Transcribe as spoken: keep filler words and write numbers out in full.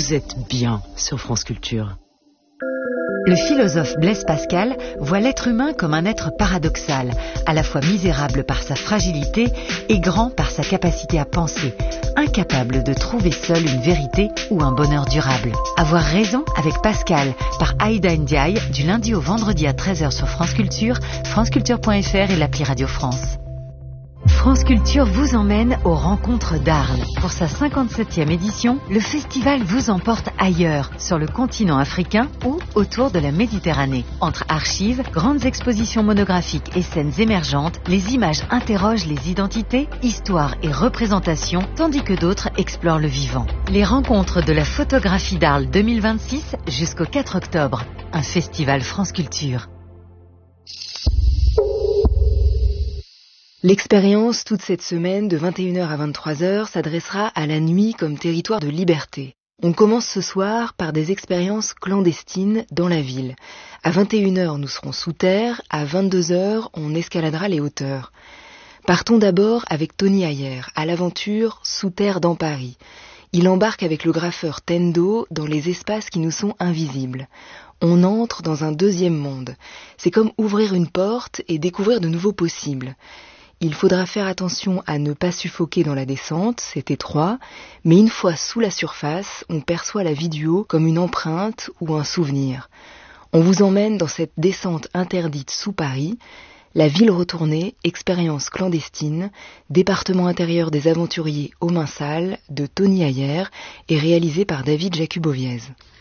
vous êtes bien sur France Culture. Le philosophe Blaise Pascal voit l'être humain comme un être paradoxal, à la fois misérable par sa fragilité et grand par sa capacité à penser, incapable de trouver seul une vérité ou un bonheur durable. Avoir raison avec Pascal par Aïda Ndiaye, du lundi au vendredi à treize heures sur France Culture, franceculture point f r et l'appli Radio France. France Culture vous emmène aux rencontres d'Arles. Pour sa cinquante-septième édition, le festival vous emporte ailleurs, sur le continent africain ou autour de la Méditerranée. Entre archives, grandes expositions monographiques et scènes émergentes, les images interrogent les identités, histoires et représentations, tandis que d'autres explorent le vivant. Les rencontres de la photographie d'Arles deux mille vingt-six jusqu'au quatre octobre. Un festival France Culture. L'expérience, toute cette semaine, de vingt et une heures à vingt-trois heures, s'adressera à la nuit comme territoire de liberté. On commence ce soir par des expériences clandestines dans la ville. À vingt et une heures, nous serons sous terre. À vingt-deux heures, on escaladera les hauteurs. Partons d'abord avec Tony Ayer, à l'aventure Sous terre dans Paris. Il embarque avec le graffeur Tendo dans les espaces qui nous sont invisibles. On entre dans un deuxième monde. C'est comme ouvrir une porte et découvrir de nouveaux possibles. Il faudra faire attention à ne pas suffoquer dans la descente, c'est étroit, mais une fois sous la surface, on perçoit la vie du haut comme une empreinte ou un souvenir. On vous emmène dans cette descente interdite sous Paris, la ville retournée, expérience clandestine, département intérieur des aventuriers aux mains sales de Tony Ayer et réalisé par David Jacuboviez.